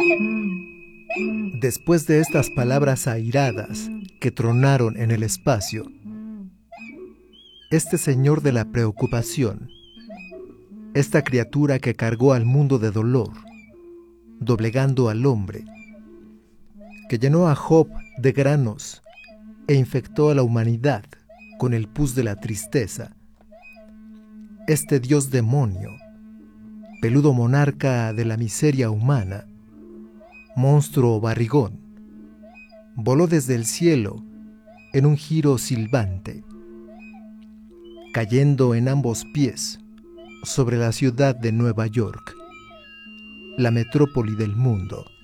Después de estas palabras airadas que tronaron en el espacio, este señor de la preocupación, esta criatura que cargó al mundo de dolor, doblegando al hombre, que llenó a Job de granos e infectó a la humanidad con el pus de la tristeza, este dios demonio, peludo monarca de la miseria humana, monstruo barrigón, voló desde el cielo en un giro silbante, cayendo en ambos pies sobre la ciudad de Nueva York, la metrópoli del mundo.